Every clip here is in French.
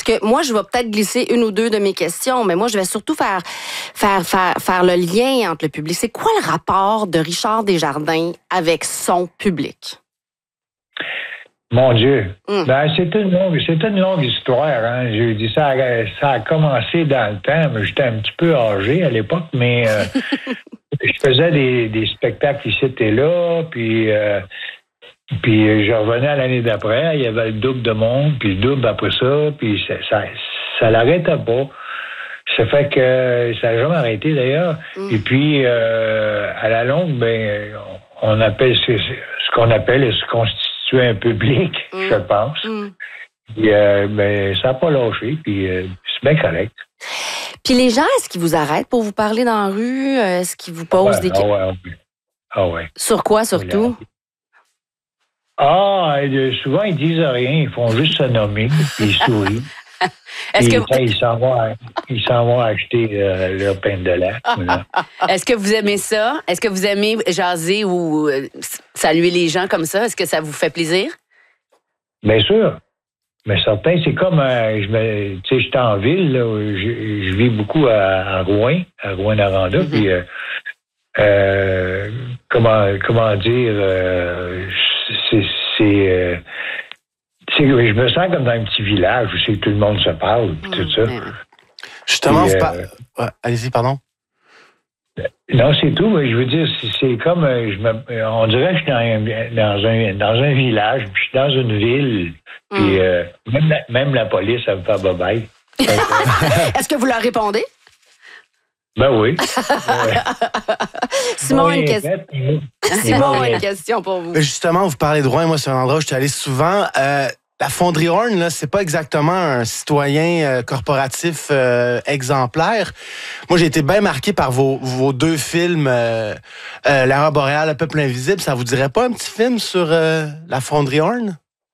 que moi, je vais peut-être glisser une ou deux de mes questions, mais moi, je vais surtout faire le lien entre le public. C'est quoi le rapport de Richard Desjardins avec son public? Mon Dieu. Ben, c'est une longue histoire. Hein. Je dis ça a commencé dans le temps, mais j'étais un petit peu âgé à l'époque, mais je faisais des spectacles ici et là, puis je revenais à l'année d'après, il y avait le double de monde, puis le double après ça, puis ça l'arrêtait pas. Ça fait que ça n'a jamais arrêté d'ailleurs. Et puis, à la longue, ben, on appelle ce qu'on appelle se constituer un public, je pense. Puis, ben, ça n'a pas lâché, puis c'est bien correct. Puis les gens, est-ce qu'ils vous arrêtent pour vous parler dans la rue? Est-ce qu'ils vous posent des questions? Ah ouais. Sur quoi, surtout? Souvent, ils disent rien. Ils font juste se nommer, puis ils sourient. Ils s'en vont acheter leur pain de lait. Voilà. Est-ce que vous aimez ça? Est-ce que vous aimez jaser ou saluer les gens comme ça? Est-ce que ça vous fait plaisir? Bien sûr. Mais certain, c'est comme, j'étais en ville, là, je vis beaucoup à Rouen, à Rouyn-Noranda, puis comment dire, je me sens comme dans un petit village où c'est que tout le monde se parle, tout ça. Justement, allez-y, pardon. Non, c'est tout. Je veux dire, c'est comme, on dirait que je suis dans un village, puis je suis dans une ville, puis même la police, ça me fait bye-bye. Est-ce que vous leur répondez? Ben oui. Simon a une question. Simon a une question pour vous. Justement, vous parlez de Rouen. Moi, c'est un endroit où je suis allé souvent. La Fonderie Horn, là, c'est pas exactement un citoyen corporatif exemplaire. Moi, j'ai été bien marqué par vos deux films, L'Aurore boréale, Le peuple invisible. Ça vous dirait pas un petit film sur la Fonderie Horn?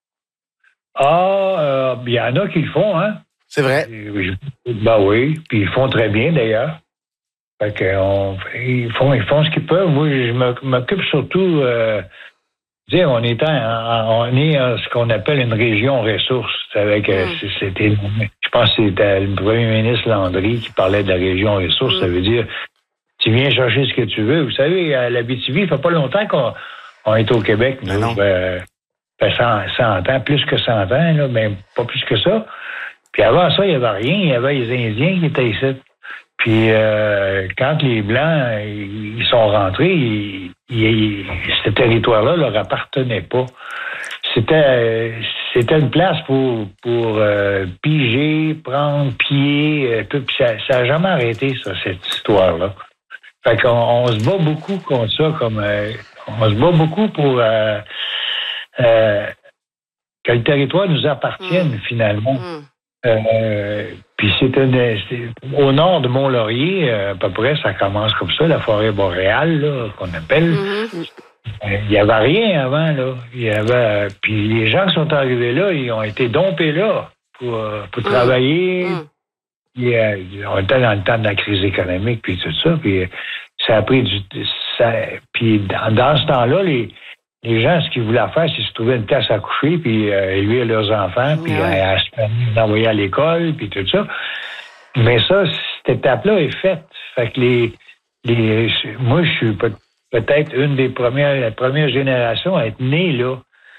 Il y en a qui le font, hein? C'est vrai. Ben oui, puis ils font très bien, d'ailleurs. Fait que ils font ce qu'ils peuvent. Moi, je m'occupe surtout... on est ce qu'on appelle une région ressource. Avec, je pense que c'était le premier ministre Landry qui parlait de la région ressource. Ça veut dire, tu viens chercher ce que tu veux. Vous savez, à l'Abitibi, il fait pas longtemps qu'on est au Québec. Nous, fait 100 ans, plus que 100 ans, là, mais pas plus que ça. Puis avant ça, il n'y avait rien. Il y avait les Indiens qui étaient ici. Puis quand les Blancs ils sont rentrés, ce territoire-là leur appartenait pas. C'était une place pour piger, prendre pied, tout. Puis ça n'a jamais arrêté, ça, cette histoire-là. Fait qu'on se bat beaucoup contre ça, on se bat beaucoup pour que le territoire nous appartienne finalement. Puis c'est au nord de Mont-Laurier, à peu près, ça commence comme ça, la forêt boréale, là, qu'on appelle. Il n'y avait rien avant, là. Puis les gens qui sont arrivés là, ils ont été dompés là pour travailler. On était dans le temps de la crise économique, puis tout ça. Puis ça a pris puis dans ce temps-là, les gens, ce qu'ils voulaient faire, c'est se trouver une place à coucher, puis élever leurs enfants, puis à se les envoyer à l'école, puis tout ça. Mais ça, cette étape-là est faite. Fait que moi, je suis peut-être une des la première génération à être née là.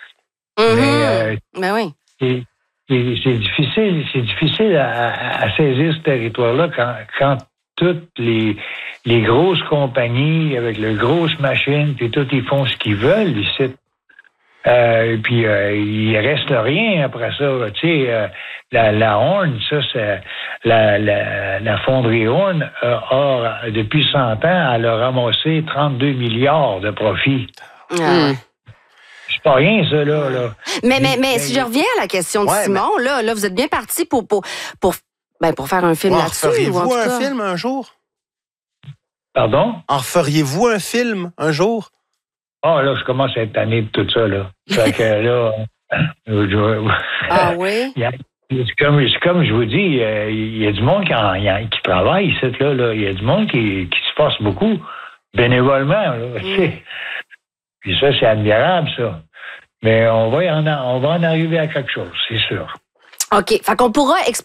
Ben oui. C'est difficile à saisir ce territoire-là quand toutes les grosses compagnies avec les grosses machines, puis tout, ils font ce qu'ils veulent ici. Puis il reste rien après ça. Tu sais, la Horn, ça, c'est la fonderie Horn depuis 100 ans, elle a ramassé 32 milliards de profits. C'est pas rien, ça, là. Mais si je reviens à la question de Simon, là, vous êtes bien parti pour faire un film là-dessus. Feriez-vous un film un jour? Pardon? En feriez-vous un film un jour? Là, je commence à être tanné de tout ça, là. Fait que là... oui? C'est comme je vous dis, il y a du monde qui travaille ici, là. Il y a du monde qui se force beaucoup, bénévolement, là, tu sais. Puis ça, c'est admirable, ça. Mais on va en arriver à quelque chose, c'est sûr. OK. Fait qu'on pourra